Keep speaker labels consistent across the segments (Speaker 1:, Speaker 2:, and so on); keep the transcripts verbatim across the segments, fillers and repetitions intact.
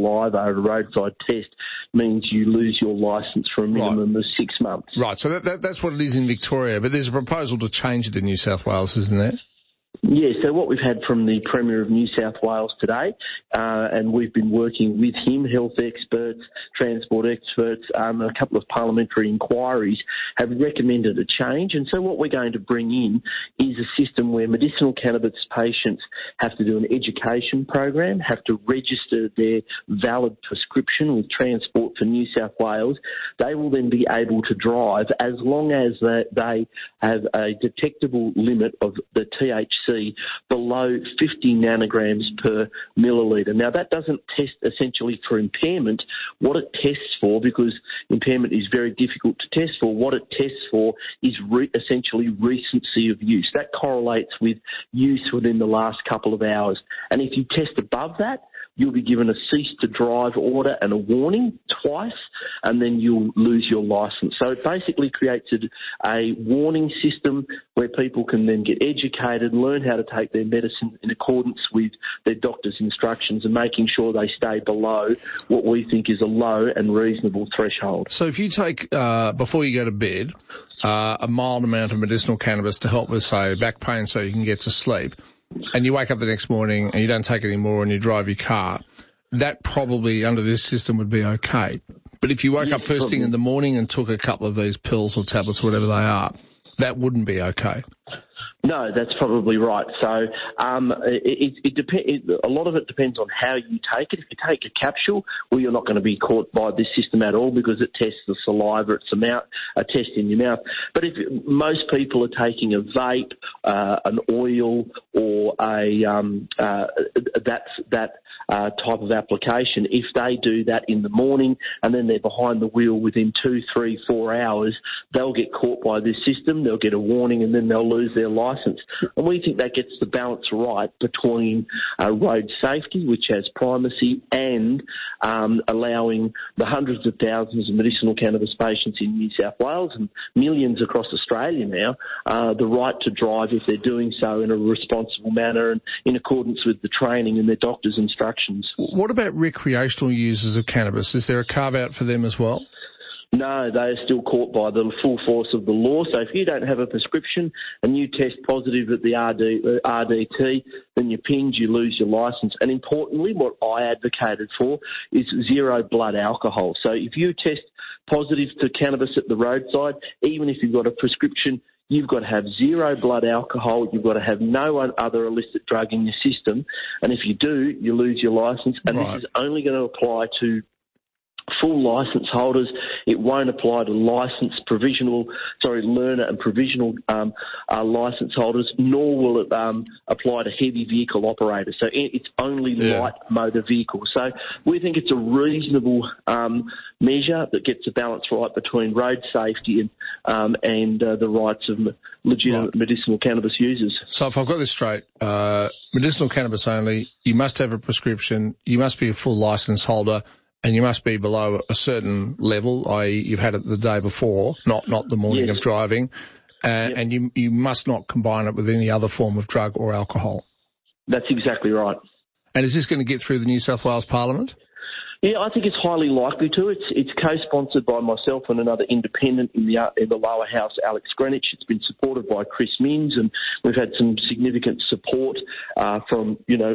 Speaker 1: saliva at a roadside test means you lose your licence for a minimum right. of six months.
Speaker 2: Right, so that, that, that's what it is in Victoria, but there's a proposal to change it in New South Wales, isn't there?
Speaker 1: Yeah, so what we've had from the Premier of New South Wales today, uh, and we've been working with him, health experts, transport experts, um, a couple of parliamentary inquiries have recommended a change. And so what we're going to bring in is a system where medicinal cannabis patients have to do an education program, have to register their valid prescription with Transport for New South Wales. They will then be able to drive as long as they have a detectable limit of the T H C below fifty nanograms per millilitre. Now, that doesn't test essentially for impairment. What it tests for, because impairment is very difficult to test for, what it tests for is re- essentially recency of use. That correlates with use within the last couple of hours. And if you test above that, you'll be given a cease-to-drive order and a warning twice, and then you'll lose your licence. So it basically creates a, a warning system where people can then get educated, learn how to take their medicine in accordance with their doctor's instructions and making sure they stay below what we think is a low and reasonable threshold.
Speaker 2: So if you take, uh, before you go to bed, uh, a mild amount of medicinal cannabis to help with, say, back pain so you can get to sleep, and you wake up the next morning and you don't take it anymore and you drive your car, that probably under this system would be okay. But if you woke yes, up first probably. thing in the morning and took a couple of these pills or tablets or whatever they are, that wouldn't be okay.
Speaker 1: No, that's probably right. So um, it, it, it dep- it, a lot of it depends on how you take it. If you take a capsule, well, you're not going to be caught by this system at all because it tests the saliva. It's a, mouth, a test in your mouth. But if most people are taking a vape, uh, an oil, or a um, uh, that's that uh, type of application, if they do that in the morning and then they're behind the wheel within two, three, four hours, they'll get caught by this system. They'll get a warning and then they'll lose their life. And we think that gets the balance right between uh, road safety, which has primacy, and um, allowing the hundreds of thousands of medicinal cannabis patients in New South Wales and millions across Australia now uh, the right to drive if they're doing so in a responsible manner and in accordance with the training and their doctor's instructions.
Speaker 2: What about recreational users of cannabis? Is there a carve-out for them as well?
Speaker 1: No, they are still caught by the full force of the law. So if you don't have a prescription and you test positive at the R D, uh, R D T, then you pinge, you lose your licence. And importantly, what I advocated for is zero blood alcohol. So if you test positive to cannabis at the roadside, even if you've got a prescription, you've got to have zero blood alcohol. You've got to have no other illicit drug in your system. And if you do, you lose your licence. And right. This is only going to apply to full licence holders. It won't apply to licensed provisional, sorry, learner and provisional um, uh, licence holders, nor will it um, apply to heavy vehicle operators. So it's only yeah. light motor vehicles. So we think it's a reasonable um, measure that gets the balance right between road safety and, um, and uh, the rights of legitimate right. medicinal cannabis users.
Speaker 2: So if I've got this straight, uh, medicinal cannabis only, you must have a prescription, you must be a full licence holder, and you must be below a certain level, that is you've had it the day before, not not the morning yes. of driving, uh, yep. and you you must not combine it with any other form of drug or alcohol.
Speaker 1: That's exactly right.
Speaker 2: And is this going to get through the New South Wales Parliament?
Speaker 1: Yeah, I think it's highly likely to. It's it's co-sponsored by myself and another independent in the in the lower house, Alex Greenwich. It's been supported by Chris Minns, and we've had some significant support uh, from you know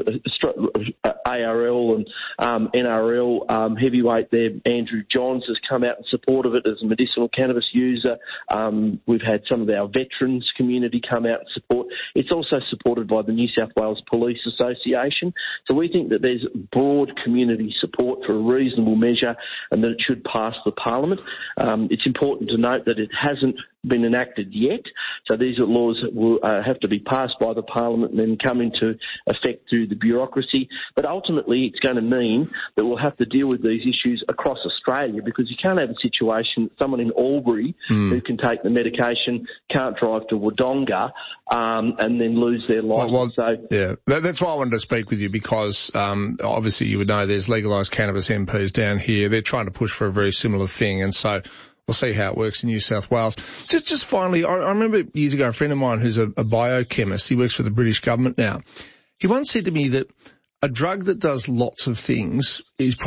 Speaker 1: A R L and um, N R L um, heavyweight there. Andrew Johns has come out in support of it as a medicinal cannabis user. Um, we've had some of our veterans community come out and support. It's also supported by the New South Wales Police Association. So we think that there's broad community support for a reasonable measure and that it should pass the Parliament. Um, it's important to note that it hasn't been enacted yet, so these laws will uh, have to be passed by the Parliament and then come into effect through the bureaucracy. But ultimately it's going to mean that we'll have to deal with these issues across Australia, because you can't have a situation, someone in Albury mm. who can take the medication can't drive to Wodonga um, and then lose their licence.
Speaker 2: Well, well, so, yeah, that, that's why I wanted to speak with you, because um, obviously you would know there's legalised cannabis M Ps down here. They're trying to push for a very similar thing, and so we'll see how it works in New South Wales. Just just finally, I, I remember years ago a friend of mine who's a, a biochemist, he works for the British government now, he once said to me that a drug that does lots of things is